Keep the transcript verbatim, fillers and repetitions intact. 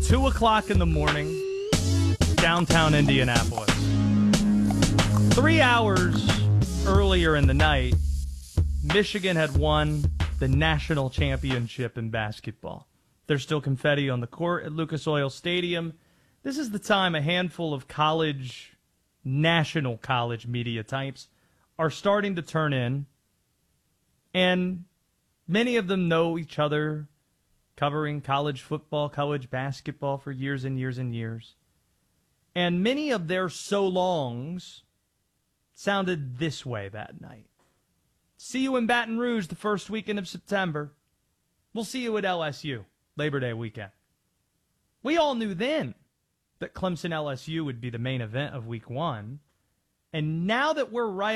two o'clock in the morning, downtown Indianapolis. Three hours earlier in the night, Michigan had won the national championship in basketball. There's still confetti on the court at Lucas Oil Stadium. This is the time a handful of college, national college media types are starting to turn in, and many of them know each other, covering college football, college basketball for years and years and years. And many of their so-longs sounded this way that night. See you in Baton Rouge the first weekend of September. We'll see you at L S U Labor Day weekend. We all knew then that Clemson L S U would be the main event of week one. And now that we're right